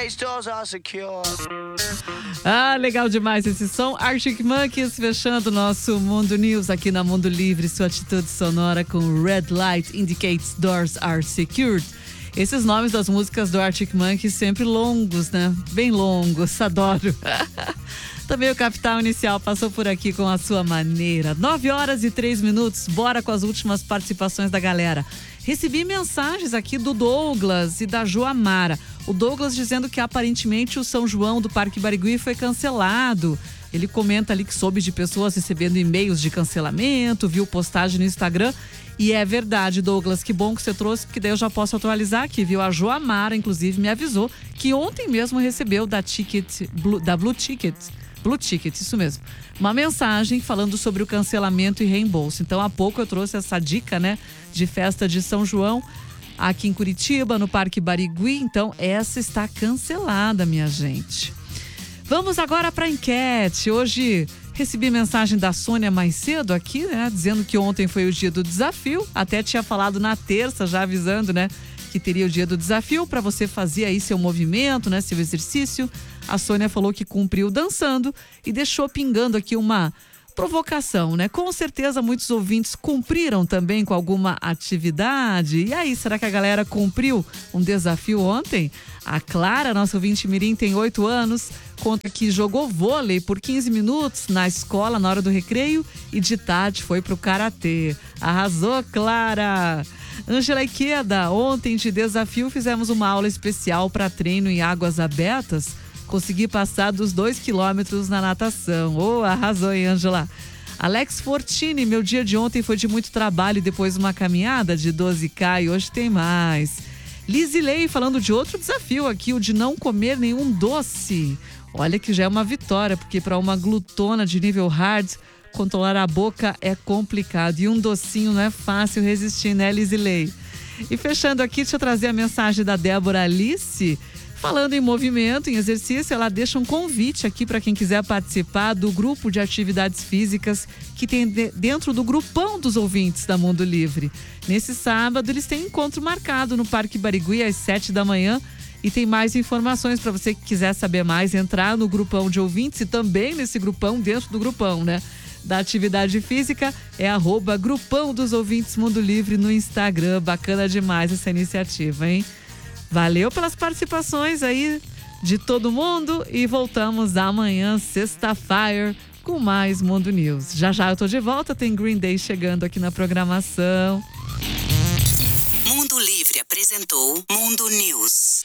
Ah, legal demais esse som. Arctic Monkeys fechando o nosso Mundo News aqui na Mundo Livre. Sua atitude sonora com Red Light Indicates Doors Are Secured. Esses nomes das músicas do Arctic Monkeys sempre longos, né? Bem longos, adoro. Também o Capital Inicial passou por aqui com a sua maneira. 9h03. Bora com as últimas participações da galera. Recebi mensagens aqui do Douglas e da Joamara. O Douglas dizendo que aparentemente o São João do Parque Barigui foi cancelado. Ele comenta ali que soube de pessoas recebendo e-mails de cancelamento, viu postagem no Instagram. E é verdade, Douglas, que bom que você trouxe, porque daí eu já posso atualizar aqui, viu? A Joamara, inclusive, me avisou que ontem mesmo recebeu da Blue Ticket, isso mesmo. Uma mensagem falando sobre o cancelamento e reembolso. Então, há pouco eu trouxe essa dica, né, de festa de São João aqui em Curitiba, no Parque Barigui. Então, essa está cancelada, minha gente. Vamos agora para a enquete. Hoje recebi mensagem da Sônia mais cedo aqui, né, dizendo que ontem foi o dia do desafio. Até tinha falado na terça, já avisando, né, que teria o dia do desafio para você fazer aí seu movimento, né, seu exercício. A Sônia falou que cumpriu dançando e deixou pingando aqui uma provocação, né? Com certeza muitos ouvintes cumpriram também com alguma atividade. E aí, será que a galera cumpriu um desafio ontem? A Clara, nossa ouvinte mirim, tem 8 anos, conta que jogou vôlei por 15 minutos na escola na hora do recreio e de tarde foi pro karatê. Arrasou, Clara! Ângela Iqueda, ontem de desafio fizemos uma aula especial para treino em águas abertas. Consegui passar dos 2 quilômetros na natação. Oh, arrasou, hein, Ângela? Alex Fortini, meu dia de ontem foi de muito trabalho e depois uma caminhada de 12K e hoje tem mais. Lizilei falando de outro desafio aqui, o de não comer nenhum doce. Olha que já é uma vitória, porque para uma glutona de nível hard, controlar a boca é complicado. E um docinho não é fácil resistir, né, Lizilei? E fechando aqui, deixa eu trazer a mensagem da Débora Alice. Falando em movimento, em exercício, ela deixa um convite aqui para quem quiser participar do grupo de atividades físicas que tem dentro do grupão dos ouvintes da Mundo Livre. Nesse sábado, eles têm encontro marcado no Parque Barigui às 7 da manhã. E tem mais informações para você que quiser saber mais, entrar no grupão de ouvintes e também nesse grupão, dentro do grupão, né? Da atividade física é @grupão dos ouvintes Mundo Livre no Instagram. Bacana demais essa iniciativa, hein? Valeu pelas participações aí de todo mundo e voltamos amanhã, sexta-feira, com mais Mundo News. Já já eu tô de volta, tem Green Day chegando aqui na programação. Mundo Livre apresentou Mundo News.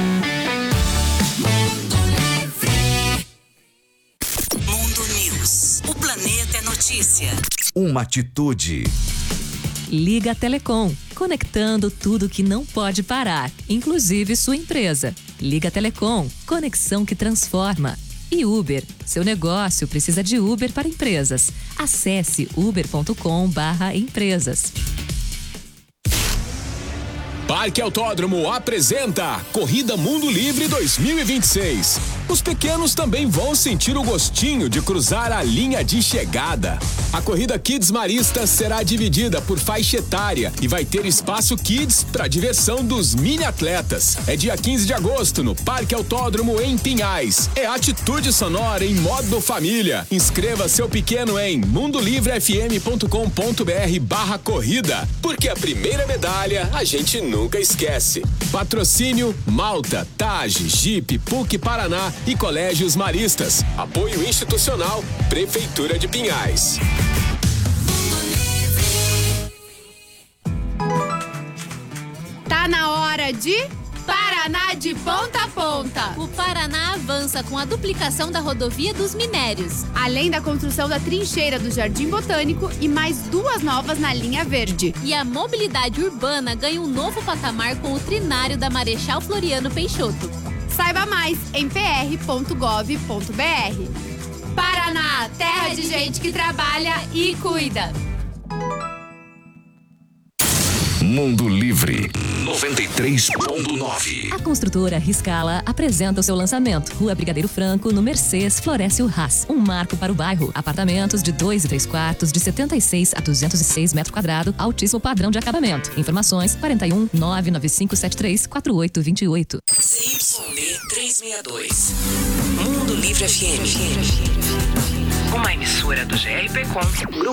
Mundo News. O planeta é notícia. Uma atitude. Liga Telecom, conectando tudo que não pode parar, inclusive sua empresa. Liga Telecom, conexão que transforma. E Uber, seu negócio precisa de Uber para empresas. Acesse uber.com/empresas. Parque Autódromo apresenta Corrida Mundo Livre 2026. Os pequenos também vão sentir o gostinho de cruzar a linha de chegada. A corrida Kids Marista será dividida por faixa etária e vai ter espaço Kids para diversão dos mini atletas. É dia 15 de agosto no Parque Autódromo em Pinhais. É atitude sonora em modo família. Inscreva seu pequeno em mundolivrefm.com.br/corrida, porque a primeira medalha a gente nunca esquece. Patrocínio Malta, Tage, Jeep, PUC Paraná e Colégios Maristas. Apoio institucional Prefeitura de Pinhais. Tá na hora de Paraná de ponta a ponta. O Paraná avança com a duplicação da rodovia dos Minérios, além da construção da trincheira do Jardim Botânico e mais 2 novas na linha verde. E a mobilidade urbana ganha um novo patamar com o trinário da Marechal Floriano Peixoto. Saiba mais em pr.gov.br. Paraná, terra de gente que trabalha e cuida. Mundo Livre 93.9. A construtora Riscala apresenta o seu lançamento. Rua Brigadeiro Franco, no Mercês, Floresce o Haas. Um marco para o bairro. Apartamentos de 2 e 3 quartos, de 76 a 206 metros quadrados, altíssimo padrão de acabamento. Informações 41 99573 4828. CYB 362. Mundo Livre FM. Uma emissora do GRP Com.